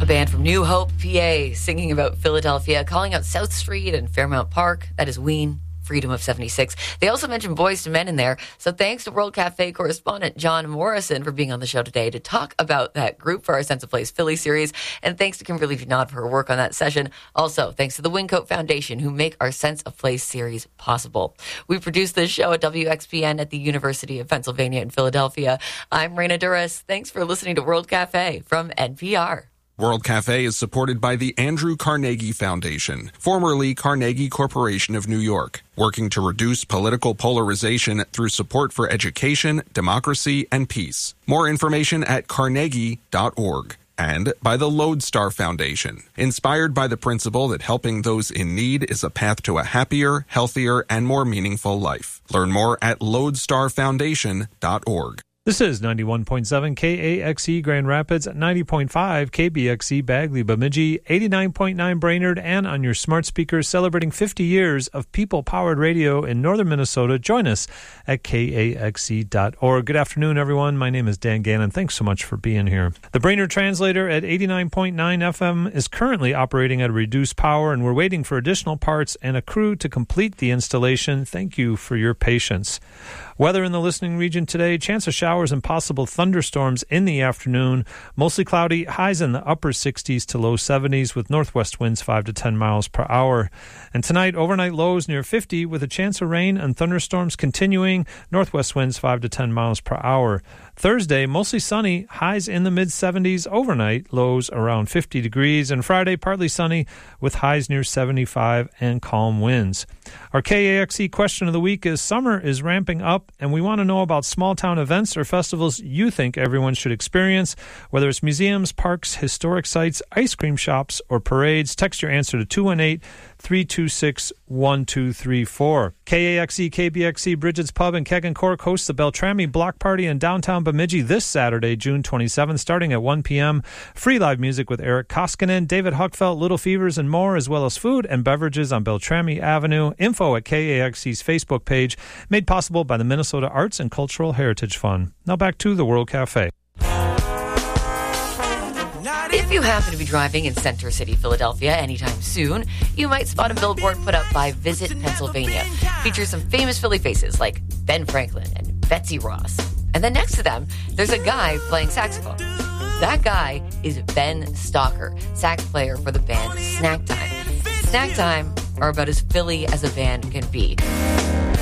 A band from New Hope, PA, singing about Philadelphia, calling out South Street and Fairmount Park. That is Ween, Freedom of 76. They also mentioned Boys to Men in there. So thanks to World Cafe correspondent John Morrison for being on the show today to talk about that group for our Sense of Place Philly series. And thanks to Kimberly Junod for her work on that session. Also, thanks to the Wyncote Foundation who make our Sense of Place series possible. We produce this show at WXPN at the University of Pennsylvania in Philadelphia. I'm Raina Duras. Thanks for listening to World Cafe from NPR. World Cafe is supported by the Andrew Carnegie Foundation, formerly Carnegie Corporation of New York, working to reduce political polarization through support for education, democracy, and peace. More information at carnegie.org. And by the Lodestar Foundation, inspired by the principle that helping those in need is a path to a happier, healthier, and more meaningful life. Learn more at lodestarfoundation.org. This is 91.7 KAXE Grand Rapids, 90.5 KBXE Bagley Bemidji, 89.9 Brainerd, and on your smart speakers celebrating 50 years of people-powered radio in northern Minnesota. Join us at KAXE.org. Good afternoon, everyone. My name is Dan Gannon. Thanks so much for being here. The Brainerd translator at 89.9 FM is currently operating at a reduced power, and we're waiting for additional parts and a crew to complete the installation. Thank you for your patience. Weather in the listening region today, chance of showers and possible thunderstorms in the afternoon. Mostly cloudy, highs in the upper 60s to low 70s with northwest winds 5 to 10 miles per hour. And tonight, overnight lows near 50 with a chance of rain and thunderstorms continuing. Northwest winds 5 to 10 miles per hour. Thursday, mostly sunny, highs in the mid-70s, overnight lows around 50 degrees, and Friday, partly sunny with highs near 75 and calm winds. Our KAXE question of the week is, summer is ramping up, and we want to know about small-town events or festivals you think everyone should experience, whether it's museums, parks, historic sites, ice cream shops, or parades. Text your answer to 218-326-1234. KAXE, KBXE, Bridget's Pub in Keg and Cork hosts the Beltrami Block Party in downtown Bemidji this Saturday, June 27th, starting at 1 p.m. Free live music with Eric Koskinen, David Huckfeld, Little Fevers, and more, as well as food and beverages on Beltrami Avenue. Info at KAXE's Facebook page, made possible by the Minnesota Arts and Cultural Heritage Fund. Now back to the World Cafe. If you happen to be driving in Center City, Philadelphia anytime soon, you might spot a billboard put up by Visit Pennsylvania. Features some famous Philly faces like Ben Franklin and Betsy Ross. And then next to them, there's a guy playing saxophone. That guy is Ben Stalker, sax player for the band Snack Time. Snack Time are about as Philly as a band can be.